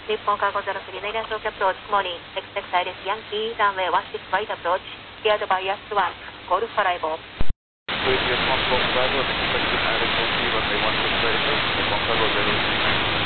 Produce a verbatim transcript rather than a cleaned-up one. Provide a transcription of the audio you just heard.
Nippon Cargo zero three, negative approach, morning, expect Iris Yankee, runway one six right approach, cleared by S one, Golf Arrival. Previous one from driver, expected Iris Yankee, runway one six right approach, Nippon Cargo zero three.